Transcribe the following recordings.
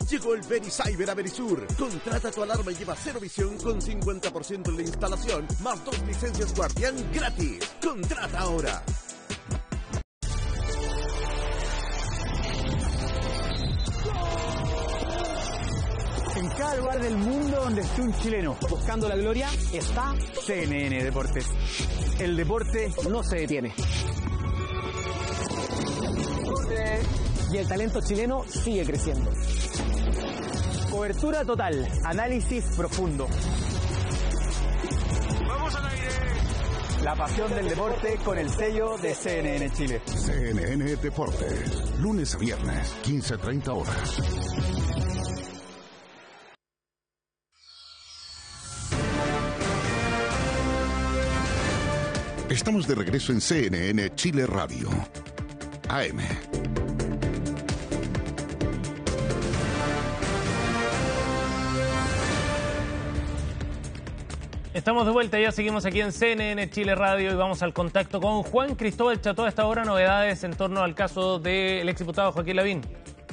Llegó el VeriCyber a Verisur. Contrata tu alarma y lleva cero visión con 50% en la instalación, más 2 licencias Guardián gratis. Contrata ahora. En cada lugar del mundo donde esté un chileno buscando la gloria, está CNN Deportes. El deporte no se detiene. Y el talento chileno sigue creciendo. Cobertura total, análisis profundo. ¡Vamos al aire! La pasión del deporte con el sello de CNN Chile. CNN Deportes, lunes a viernes, 15:30 horas. Estamos de regreso en CNN Chile Radio. AM. Estamos de vuelta, ya seguimos aquí en CNN Chile Radio y vamos al contacto con Juan Cristóbal Cható. A esta hora, novedades en torno al caso del exdiputado Joaquín Lavín.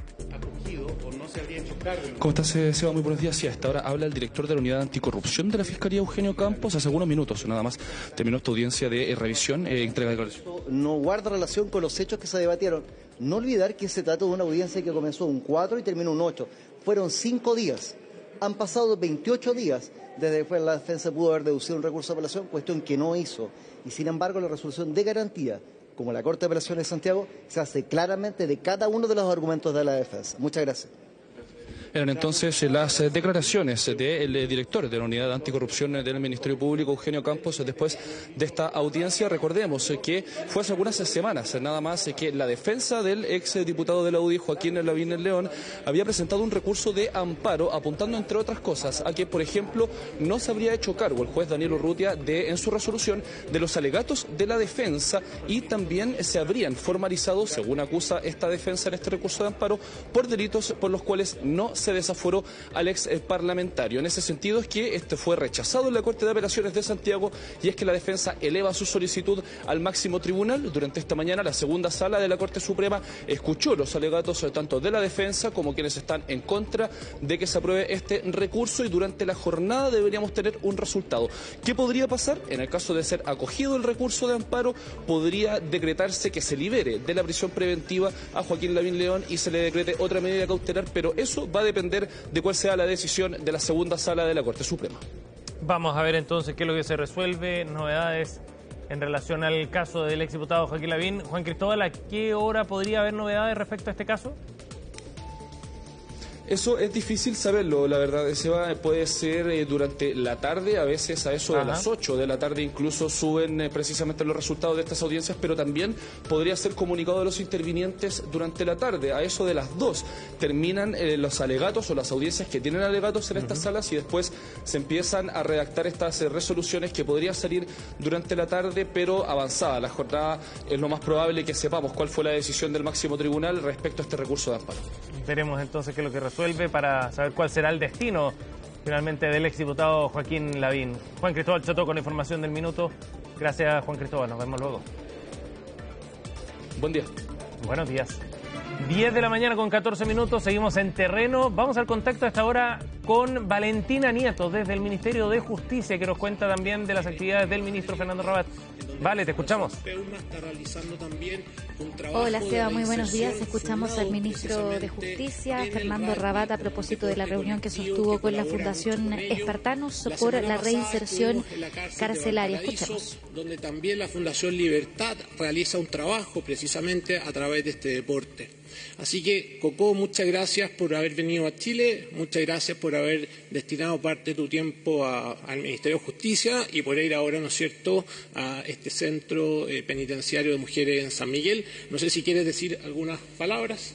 ¿Cómo estás, Seba? Muy buenos días. Sí, a esta hora habla el director de la Unidad Anticorrupción de la Fiscalía, Eugenio Campos. Hace algunos minutos nada más terminó esta audiencia de revisión, entrega de declaración. No guarda relación con los hechos que se debatieron. No olvidar que se trató de una audiencia que comenzó un 4 y terminó un 8. Fueron 5 días. Han pasado 28 días desde que la defensa pudo haber deducido un recurso de apelación, cuestión que no hizo. Y sin embargo, la resolución de garantía, como la Corte de Apelaciones de Santiago, se hace claramente de cada uno de los argumentos de la defensa. Muchas gracias. Eran entonces las declaraciones del director de la Unidad Anticorrupción del Ministerio Público, Eugenio Campos, después de esta audiencia. Recordemos que fue hace algunas semanas, nada más, que la defensa del exdiputado de la UDI, Joaquín Lavín León, había presentado un recurso de amparo, apuntando, entre otras cosas, a que, por ejemplo, no se habría hecho cargo el juez Daniel Urrutia en su resolución de los alegatos de la defensa, y también se habrían formalizado, según acusa esta defensa en este recurso de amparo, por delitos por los cuales no se desaforó al ex parlamentario. En ese sentido es que este fue rechazado en la Corte de Apelaciones de Santiago, y es que la defensa eleva su solicitud al máximo tribunal. Durante esta mañana la segunda sala de la Corte Suprema escuchó los alegatos tanto de la defensa como quienes están en contra de que se apruebe este recurso, y durante la jornada deberíamos tener un resultado. ¿Qué podría pasar? En el caso de ser acogido el recurso de amparo, podría decretarse que se libere de la prisión preventiva a Joaquín Lavín León y se le decrete otra medida cautelar, pero eso va a depender de cuál sea la decisión de la segunda sala de la Corte Suprema. Vamos a ver entonces qué es lo que se resuelve, novedades en relación al caso del exdiputado Joaquín Lavín. Juan Cristóbal, ¿a qué hora podría haber novedades respecto a este caso? Eso es difícil saberlo, la verdad, Seba. Puede ser durante la tarde, a veces a eso de las 8 de la tarde incluso suben precisamente los resultados de estas audiencias, pero también podría ser comunicado a los intervinientes durante la tarde, a eso de las 2. Terminan los alegatos o las audiencias que tienen alegatos en estas salas, y después se empiezan a redactar estas resoluciones que podrían salir durante la tarde, pero avanzada la jornada es lo más probable que sepamos cuál fue la decisión del máximo tribunal respecto a este recurso de amparo. Veremos entonces qué es lo que resuelve para saber cuál será el destino finalmente del exdiputado Joaquín Lavín. Juan Cristóbal Cható con la información del minuto. Gracias, Juan Cristóbal. Nos vemos luego. Buen día. Buenos días. 10 de la mañana con 14 minutos. Seguimos en terreno. Vamos al contacto a esta hora con Valentina Nieto desde el Ministerio de Justicia, que nos cuenta también de las actividades del ministro Fernando Rabat. Vale, te escuchamos. Hola, Seba, muy buenos días. Escuchamos al ministro de Justicia, Fernando Rabat, a propósito de la reunión que sostuvo con la Fundación Espartanos por la reinserción carcelaria. Escuchemos. Donde también la Fundación Libertad realiza un trabajo precisamente a través de este deporte. Así que, Coco, muchas gracias por haber venido a Chile, muchas gracias por haber destinado parte de tu tiempo al Ministerio de Justicia y por ir ahora, ¿no es cierto?, a este centro penitenciario de mujeres en San Miguel. No sé si quieres decir algunas palabras.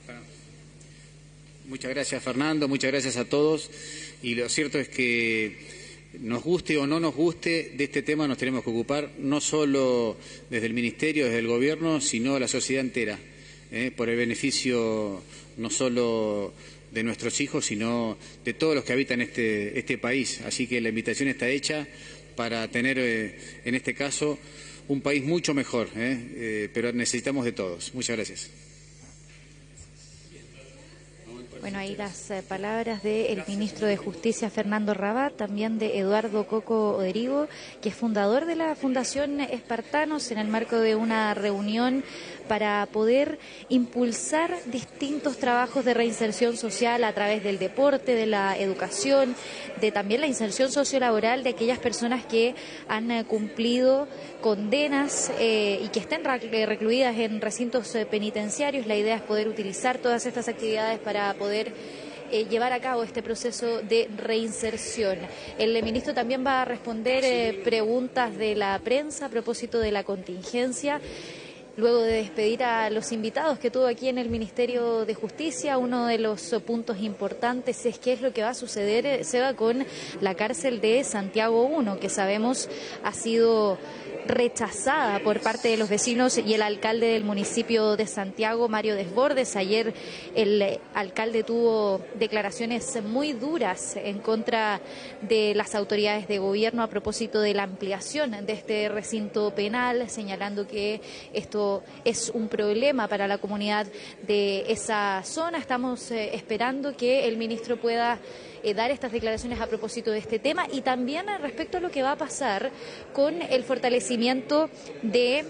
Muchas gracias, Fernando, muchas gracias a todos. Y lo cierto es que, nos guste o no nos guste, de este tema nos tenemos que ocupar, no solo desde el Ministerio, desde el Gobierno, sino la sociedad entera. Por el beneficio no solo de nuestros hijos, sino de todos los que habitan este país. Así que la invitación está hecha para tener, en este caso, un país mucho mejor, pero necesitamos de todos. Muchas gracias. Bueno, ahí las palabras del ministro de Justicia, Fernando Rabat, también de Eduardo Coco Oderigo, que es fundador de la Fundación Espartanos, en el marco de una reunión para poder impulsar distintos trabajos de reinserción social a través del deporte, de la educación, de también la inserción sociolaboral de aquellas personas que han cumplido condenas y que estén recluidas en recintos penitenciarios. La idea es poder utilizar todas estas actividades para poder llevar a cabo este proceso de reinserción. El ministro también va a responder preguntas de la prensa a propósito de la contingencia. Luego de despedir a los invitados que tuvo aquí en el Ministerio de Justicia, uno de los puntos importantes es qué es lo que va a suceder, Seba, con la cárcel de Santiago I, que sabemos ha sido rechazada por parte de los vecinos y el alcalde del municipio de Santiago, Mario Desbordes. Ayer el alcalde tuvo declaraciones muy duras en contra de las autoridades de gobierno a propósito de la ampliación de este recinto penal, señalando que esto es un problema para la comunidad de esa zona. Estamos esperando que el ministro pueda dar estas declaraciones a propósito de este tema y también respecto a lo que va a pasar con el fortalecimiento de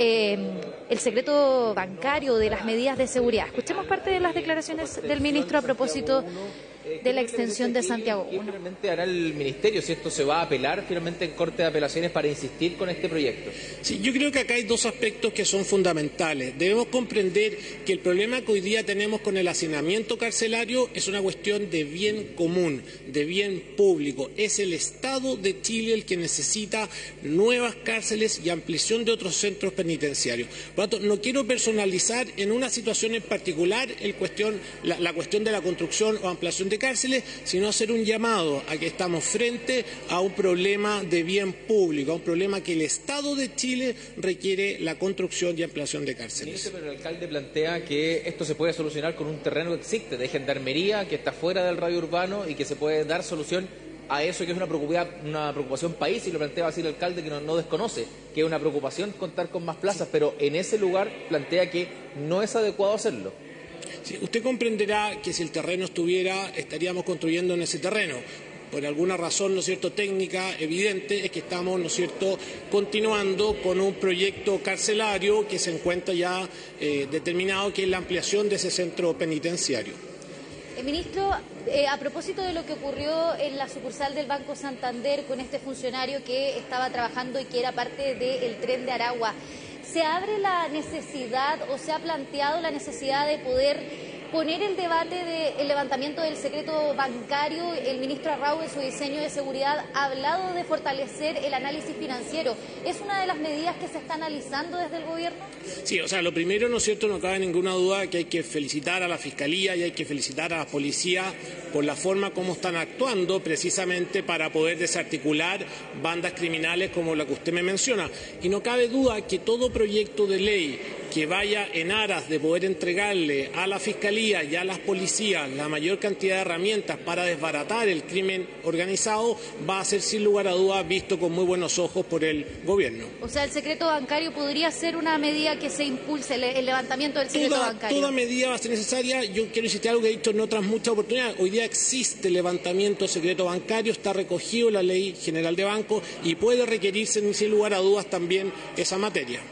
el secreto bancario, de las medidas de seguridad. Escuchemos parte de las declaraciones del ministro a propósito de la extensión de Santiago I. ¿Qué finalmente hará el ministerio si esto se va a apelar finalmente en Corte de Apelaciones para insistir con este proyecto? Sí, yo creo que acá hay dos aspectos que son fundamentales. Debemos comprender que el problema que hoy día tenemos con el hacinamiento carcelario es una cuestión de bien común, de bien público. Es el Estado de Chile el que necesita nuevas cárceles y ampliación de otros centros penitenciarios. Por lo tanto, no quiero personalizar en una situación en particular la cuestión de la construcción o ampliación de cárceles, sino hacer un llamado a que estamos frente a un problema de bien público, a un problema que el Estado de Chile requiere la construcción y ampliación de cárceles. Pero el alcalde plantea que esto se puede solucionar con un terreno que existe, de gendarmería, que está fuera del radio urbano y que se puede dar solución a eso, que es una preocupación país, y lo plantea así el alcalde, que no desconoce, que es una preocupación contar con más plazas, pero en ese lugar plantea que no es adecuado hacerlo. Sí, usted comprenderá que si el terreno estuviera, estaríamos construyendo en ese terreno. Por alguna razón, ¿no es cierto?, técnica evidente, es que estamos, ¿no es cierto?, continuando con un proyecto carcelario que se encuentra ya determinado, que es la ampliación de ese centro penitenciario. Ministro, a propósito de lo que ocurrió en la sucursal del Banco Santander con este funcionario que estaba trabajando y que era parte del tren de Aragua, ¿se abre la necesidad o se ha planteado la necesidad de poder poner el debate del levantamiento del secreto bancario? El ministro Arrau, en su diseño de seguridad, ha hablado de fortalecer el análisis financiero. ¿Es una de las medidas que se está analizando desde el gobierno? Sí, o sea, lo primero, ¿no es cierto?, no cabe ninguna duda que hay que felicitar a la Fiscalía y hay que felicitar a la Policía por la forma como están actuando precisamente para poder desarticular bandas criminales como la que usted me menciona. Y no cabe duda que todo proyecto de ley que vaya en aras de poder entregarle a la Fiscalía y a las policías la mayor cantidad de herramientas para desbaratar el crimen organizado va a ser sin lugar a dudas visto con muy buenos ojos por el gobierno. O sea, el secreto bancario podría ser una medida que se impulse, el levantamiento del secreto bancario. Toda medida va a ser necesaria. Yo quiero insistir algo que he dicho en otras muchas oportunidades. Hoy día existe el levantamiento del secreto bancario, está recogido en la Ley General de Bancos y puede requerirse sin lugar a dudas también esa materia.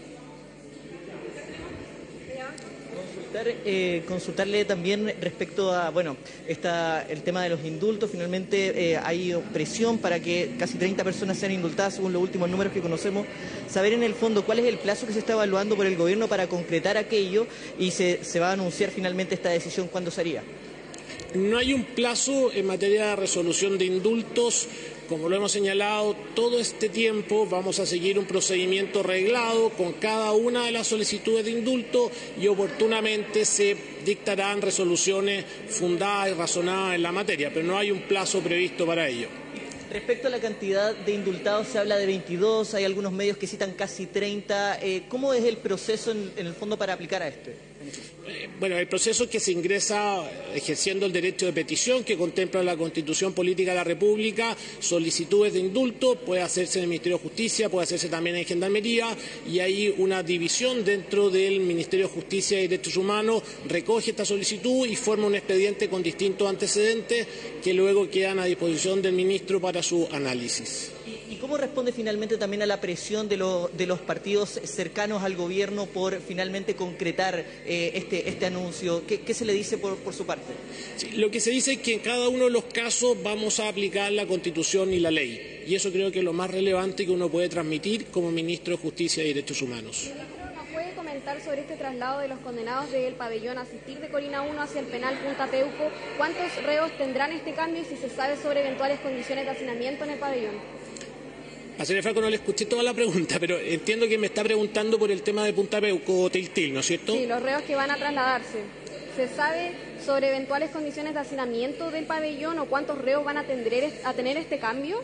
Consultarle también respecto a, el tema de los indultos. Finalmente hay presión para que casi 30 personas sean indultadas según los últimos números que conocemos. Saber en el fondo cuál es el plazo que se está evaluando por el gobierno para concretar aquello y se va a anunciar finalmente esta decisión, ¿cuándo se haría? No hay un plazo en materia de resolución de indultos. Como lo hemos señalado, todo este tiempo vamos a seguir un procedimiento reglado con cada una de las solicitudes de indulto y oportunamente se dictarán resoluciones fundadas y razonadas en la materia, pero no hay un plazo previsto para ello. Respecto a la cantidad de indultados, se habla de 22, hay algunos medios que citan casi 30. ¿Cómo es el proceso en el fondo para aplicar a este? Bueno, el proceso es que se ingresa ejerciendo el derecho de petición que contempla la Constitución Política de la República, solicitudes de indulto, puede hacerse en el Ministerio de Justicia, puede hacerse también en Gendarmería, y hay una división dentro del Ministerio de Justicia y Derechos Humanos, recoge esta solicitud y forma un expediente con distintos antecedentes que luego quedan a disposición del ministro para su análisis. ¿Y cómo responde finalmente también a la presión de los partidos cercanos al gobierno por finalmente concretar este anuncio? ¿Qué se le dice por su parte? Sí, lo que se dice es que en cada uno de los casos vamos a aplicar la Constitución y la ley. Y eso creo que es lo más relevante que uno puede transmitir como ministro de Justicia y Derechos Humanos. ¿Nos puede comentar sobre este traslado de los condenados del pabellón Asistir de Colina 1 hacia el penal Punta Peuco? ¿Cuántos reos tendrán este cambio y si se sabe sobre eventuales condiciones de hacinamiento en el pabellón? A señor Franco, no le escuché toda la pregunta, pero entiendo que me está preguntando por el tema de Punta Peuco o Tiltil, ¿no es cierto? Sí, los reos que van a trasladarse. ¿Se sabe sobre eventuales condiciones de hacinamiento del pabellón o cuántos reos van a tener este cambio?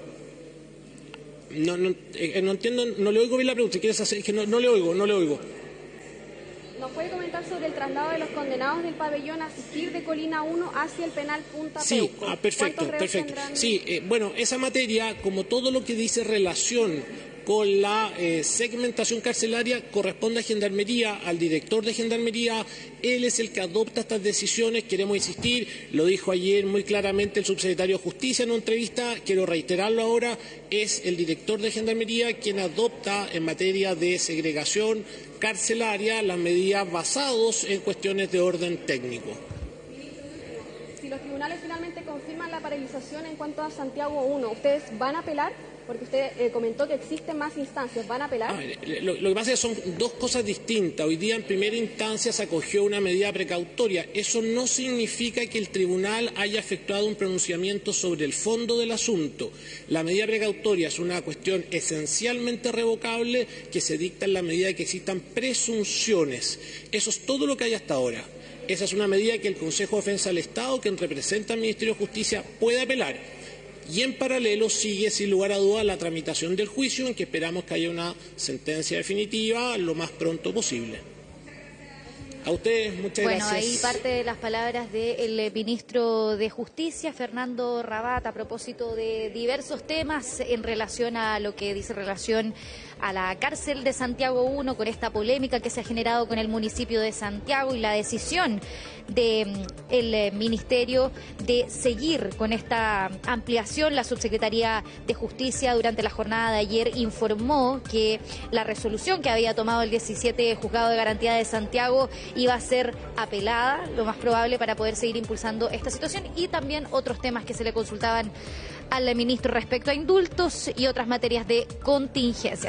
No entiendo, no le oigo bien la pregunta. ¿Quieres hacer? Que no le oigo. ¿Nos puede comentar sobre el traslado de los condenados del pabellón Asistir de Colina 1 hacia el penal Punta Peuco? Sí, perfecto. Sí, bueno, esa materia, como todo lo que dice relación con la segmentación carcelaria, corresponde a Gendarmería, al director de Gendarmería. Él es el que adopta estas decisiones, queremos insistir, lo dijo ayer muy claramente el subsecretario de Justicia en una entrevista, quiero reiterarlo ahora, es el director de Gendarmería quien adopta en materia de segregación carcelaria las medidas basadas en cuestiones de orden técnico. Si los tribunales finalmente confirman la paralización en cuanto a Santiago 1, ¿ustedes van a apelar? Porque usted comentó que existen más instancias, ¿van a apelar? Lo que pasa es que son dos cosas distintas. Hoy día en primera instancia se acogió una medida precautoria. Eso no significa que el tribunal haya efectuado un pronunciamiento sobre el fondo del asunto. La medida precautoria es una cuestión esencialmente revocable que se dicta en la medida de que existan presunciones. Eso es todo lo que hay hasta ahora. Esa es una medida que el Consejo de Defensa del Estado, quien representa al Ministerio de Justicia, puede apelar. Y en paralelo sigue, sin lugar a dudas, la tramitación del juicio, en que esperamos que haya una sentencia definitiva lo más pronto posible. A ustedes, muchas gracias. Bueno, ahí parte de las palabras del ministro de Justicia, Fernando Rabat, a propósito de diversos temas en relación a lo que dice relación a la cárcel de Santiago 1, con esta polémica que se ha generado con el municipio de Santiago y la decisión del ministerio de seguir con esta ampliación. La subsecretaría de Justicia durante la jornada de ayer informó que la resolución que había tomado el 17 Juzgado de Garantía de Santiago iba a ser apelada, lo más probable, para poder seguir impulsando esta situación, y también otros temas que se le consultaban al ministro respecto a indultos y otras materias de contingencia.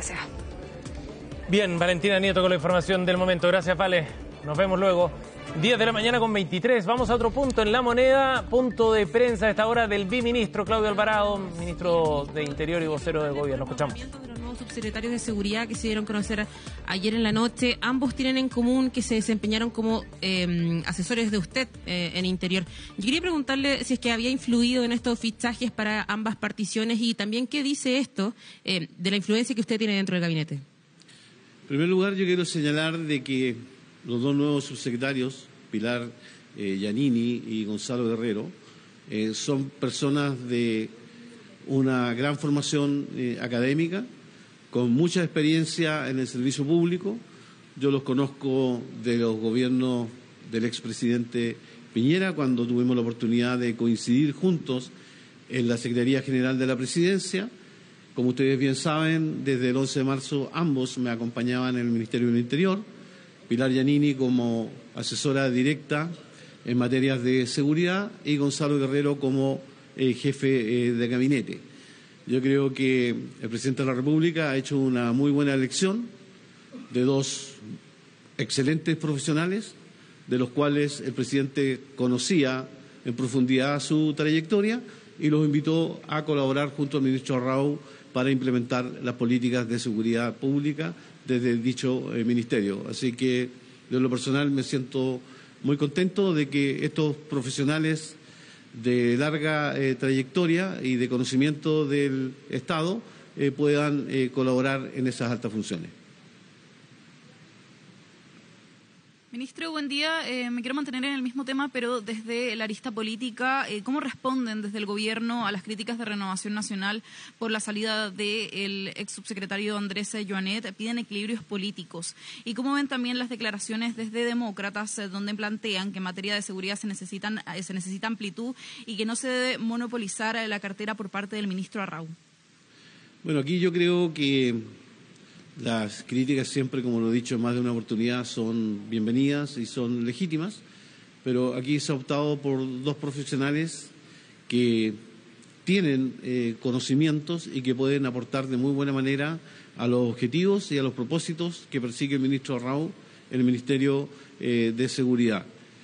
Bien, Valentina Nieto con la información del momento. Gracias, Vale. Nos vemos luego. 10 de la mañana con 23. Vamos a otro punto en La Moneda. Punto de prensa a esta hora del biministro Claudio Alvarado, ministro de Interior y vocero del gobierno. Escuchamos. De los nuevos subsecretarios de Seguridad que se dieron a conocer ayer en la noche, ambos tienen en común que se desempeñaron como asesores de usted en Interior. Yo quería preguntarle si es que había influido en estos fichajes para ambas particiones y también qué dice esto de la influencia que usted tiene dentro del gabinete. En primer lugar, yo quiero señalar de que los dos nuevos subsecretarios, Pilar Giannini y Gonzalo Guerrero, son personas de una gran formación académica, con mucha experiencia en el servicio público. Yo los conozco de los gobiernos del expresidente Piñera, cuando tuvimos la oportunidad de coincidir juntos en la Secretaría General de la Presidencia. Como ustedes bien saben, desde el 11 de marzo ambos me acompañaban en el Ministerio del Interior. Pilar Giannini como asesora directa en materias de seguridad y Gonzalo Guerrero como jefe de gabinete. Yo creo que el presidente de la República ha hecho una muy buena elección de dos excelentes profesionales, de los cuales el presidente conocía en profundidad su trayectoria y los invitó a colaborar junto al ministro Raúl para implementar las políticas de seguridad pública desde dicho ministerio. Así que, de lo personal, me siento muy contento de que estos profesionales de larga trayectoria y de conocimiento del Estado puedan colaborar en esas altas funciones. Ministro, buen día. Me quiero mantener en el mismo tema, pero desde la arista política. ¿Cómo responden desde el Gobierno a las críticas de Renovación Nacional por la salida del ex subsecretario Andrés Joanet? Piden equilibrios políticos. ¿Y cómo ven también las declaraciones desde Demócratas, donde plantean que en materia de seguridad se necesita amplitud y que no se debe monopolizar la cartera por parte del ministro Arrau? Bueno, aquí yo creo que las críticas siempre, como lo he dicho en más de una oportunidad, son bienvenidas y son legítimas, pero aquí se ha optado por dos profesionales que tienen conocimientos y que pueden aportar de muy buena manera a los objetivos y a los propósitos que persigue el ministro Arrau en el Ministerio de Seguridad.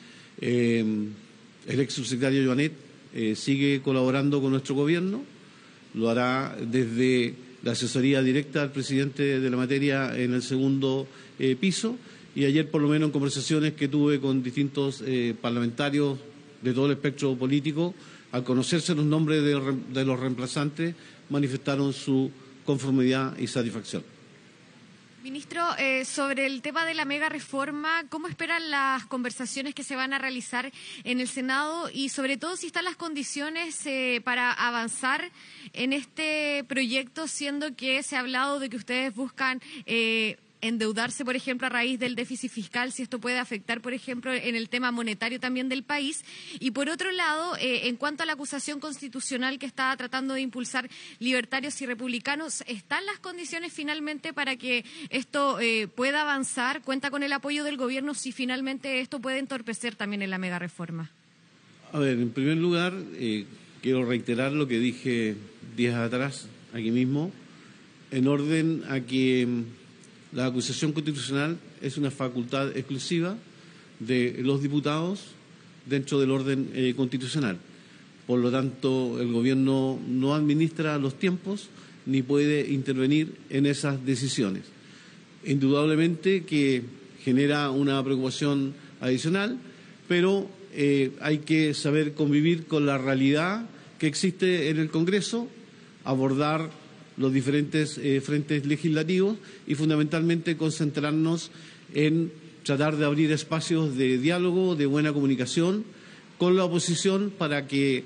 El ex subsecretario Joanet sigue colaborando con nuestro gobierno, lo hará desde la asesoría directa al presidente de la materia en el segundo piso, y ayer por lo menos en conversaciones que tuve con distintos parlamentarios de todo el espectro político, al conocerse los nombres de los reemplazantes, manifestaron su conformidad y satisfacción. Ministro, sobre el tema de la mega reforma, ¿cómo esperan las conversaciones que se van a realizar en el Senado y sobre todo si están las condiciones para avanzar en este proyecto, siendo que se ha hablado de que ustedes buscan endeudarse, por ejemplo, a raíz del déficit fiscal, si esto puede afectar, por ejemplo, en el tema monetario también del país? Y por otro lado, en cuanto a la acusación constitucional que está tratando de impulsar libertarios y republicanos, ¿están las condiciones finalmente para que esto pueda avanzar? ¿Cuenta con el apoyo del gobierno si finalmente esto puede entorpecer también en la mega reforma? A ver, en primer lugar, quiero reiterar lo que dije días atrás, aquí mismo, en orden a que la acusación constitucional es una facultad exclusiva de los diputados dentro del orden constitucional. Por lo tanto, el Gobierno no administra los tiempos ni puede intervenir en esas decisiones. Indudablemente que genera una preocupación adicional, pero hay que saber convivir con la realidad que existe en el Congreso, abordar los diferentes frentes legislativos y fundamentalmente concentrarnos en tratar de abrir espacios de diálogo, de buena comunicación con la oposición para que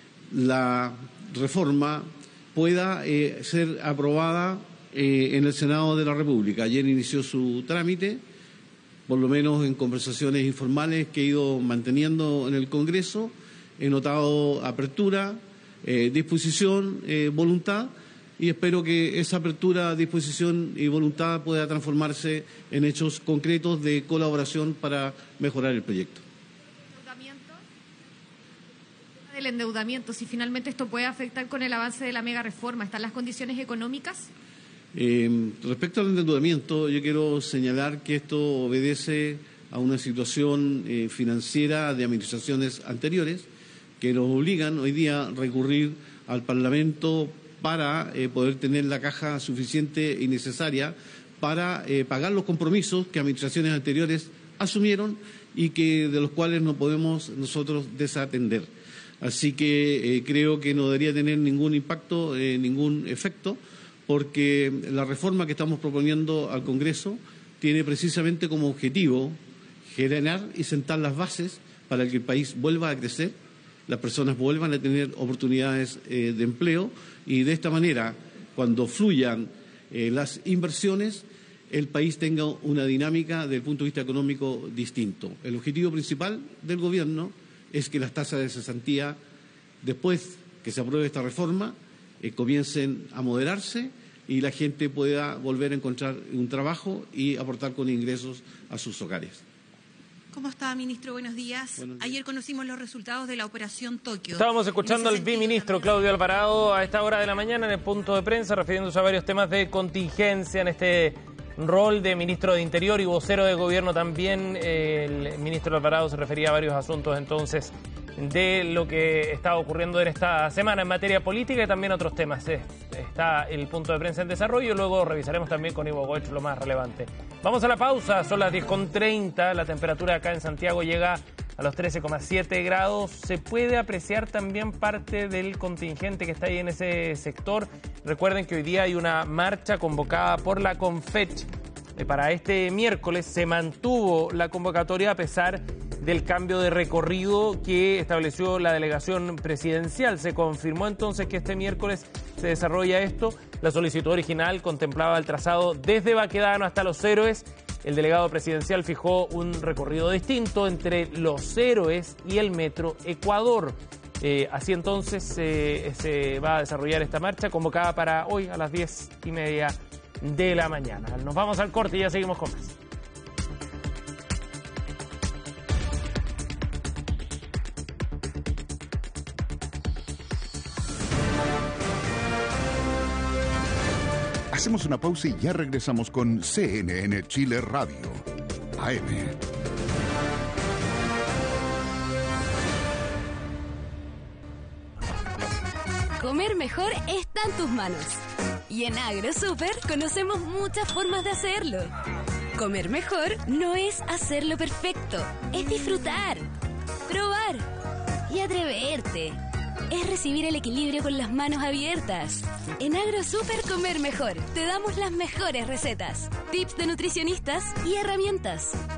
la reforma pueda ser aprobada en el Senado de la República. Ayer inició su trámite, por lo menos en conversaciones informales que he ido manteniendo en el Congreso. He notado apertura, disposición, voluntad, y espero que esa apertura, disposición y voluntad pueda transformarse en hechos concretos de colaboración para mejorar el proyecto. Del endeudamiento, si finalmente esto puede afectar con el avance de la mega reforma, ¿están las condiciones económicas? Respecto al endeudamiento, yo quiero señalar que esto obedece a una situación financiera de administraciones anteriores que nos obligan hoy día a recurrir al Parlamento para poder tener la caja suficiente y necesaria para pagar los compromisos que administraciones anteriores asumieron y que de los cuales no podemos nosotros desatender. Así que creo que no debería tener ningún impacto, ningún efecto, porque la reforma que estamos proponiendo al Congreso tiene precisamente como objetivo generar y sentar las bases para que el país vuelva a crecer, las personas vuelvan a tener oportunidades de empleo y de esta manera, cuando fluyan las inversiones, el país tenga una dinámica desde el punto de vista económico distinto. El objetivo principal del Gobierno es que las tasas de cesantía, después que se apruebe esta reforma, comiencen a moderarse y la gente pueda volver a encontrar un trabajo y aportar con ingresos a sus hogares. ¿Cómo está, ministro? Buenos días. Ayer conocimos los resultados de la Operación Tokio. Estábamos escuchando al biministro Claudio Alvarado a esta hora de la mañana en el punto de prensa, refiriéndose a varios temas de contingencia en este rol de ministro de Interior y vocero de gobierno también. El ministro Alvarado se refería a varios asuntos entonces de lo que está ocurriendo en esta semana en materia política y también otros temas. Está el punto de prensa en desarrollo y luego revisaremos también con Ivo Goech lo más relevante. Vamos a la pausa, son las 10:30, la temperatura acá en Santiago llega a los 13,7 grados. Se puede apreciar también parte del contingente que está ahí en ese sector. Recuerden que hoy día hay una marcha convocada por la CONFECH para este miércoles se mantuvo la convocatoria a pesar del cambio de recorrido que estableció la delegación presidencial. Se confirmó entonces que este miércoles se desarrolla esto. La solicitud original contemplaba el trazado desde Baquedano hasta Los Héroes. El delegado presidencial fijó un recorrido distinto entre Los Héroes y el Metro Ecuador. Así entonces se va a desarrollar esta marcha convocada para hoy a las 10:30 de la mañana. Nos vamos al corte y ya seguimos con más. Hacemos una pausa y ya regresamos con CNN Chile Radio, AM. Comer mejor está en tus manos. Y en AgroSuper conocemos muchas formas de hacerlo. Comer mejor no es hacerlo perfecto, es disfrutar, probar y atreverte. Es recibir el equilibrio con las manos abiertas. En AgroSuper Comer Mejor te damos las mejores recetas, tips de nutricionistas y herramientas.